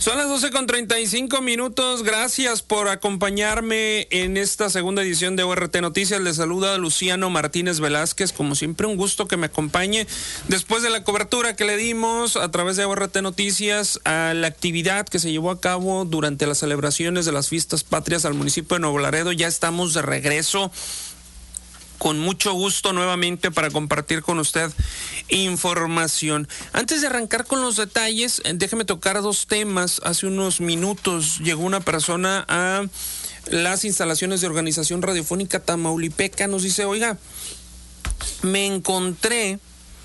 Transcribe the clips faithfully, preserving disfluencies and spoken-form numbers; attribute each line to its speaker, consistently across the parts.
Speaker 1: Son las doce con treinta y cinco minutos. Gracias por acompañarme en esta segunda edición de O R T Noticias. Les saluda Luciano Martínez Velázquez. Como siempre, un gusto que me acompañe después de la cobertura que le dimos a través de O R T Noticias a la actividad que se llevó a cabo durante las celebraciones de las fiestas patrias al municipio de Nuevo Laredo. Ya estamos de regreso, con mucho gusto nuevamente para compartir con usted información. Antes de arrancar con los detalles, déjeme tocar dos temas. Hace unos minutos llegó una persona a las instalaciones de Organización Radiofónica Tamaulipeca. Nos dice, oiga, me encontré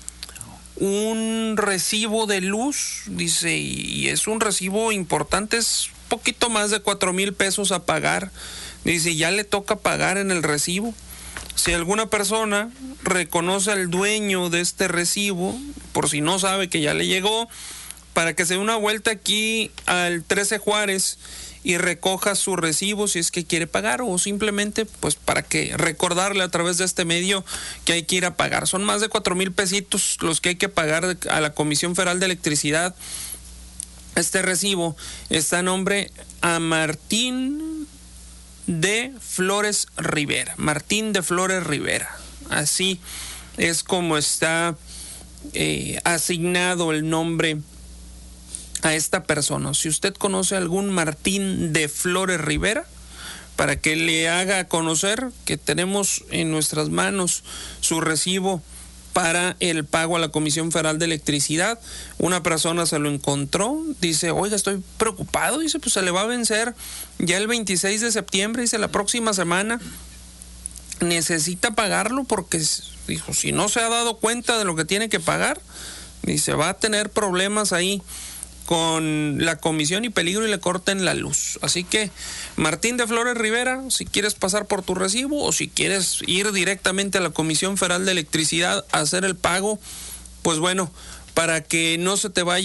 Speaker 1: un recibo de luz, dice, y es un recibo importante, es poquito más de cuatro mil pesos a pagar. Dice, ya le toca pagar en el recibo. Si alguna persona reconoce al dueño de este recibo, por si no sabe que ya le llegó, para que se dé una vuelta aquí al trece Juárez y recoja su recibo si es que quiere pagar, o simplemente pues para que recordarle a través de este medio que hay que ir a pagar. Son más de cuatro mil pesitos los que hay que pagar a la Comisión Federal de Electricidad. Este recibo está a nombre a Martín de Flores Rivera, Martín de Flores Rivera. Así es como está eh, asignado el nombre a esta persona. Si usted conoce a algún Martín de Flores Rivera, para que le haga conocer que tenemos en nuestras manos su recibo para el pago a la Comisión Federal de Electricidad. Una persona se lo encontró, dice, oiga, estoy preocupado, dice, pues se le va a vencer ya el veintiséis de septiembre, dice, la próxima semana, necesita pagarlo porque, dijo, si no se ha dado cuenta de lo que tiene que pagar, dice, va a tener problemas ahí con la comisión y peligro y le corten la luz. Así que, Martín de Flores Rivera, si quieres pasar por tu recibo o si quieres ir directamente a la Comisión Federal de Electricidad a hacer el pago, pues bueno, para que no se te vaya